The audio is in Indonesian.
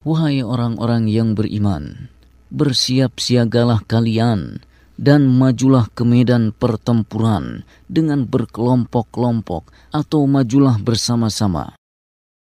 Wahai orang-orang yang beriman, bersiap siagalah kalian dan majulah ke medan pertempuran dengan berkelompok-kelompok atau majulah bersama-sama.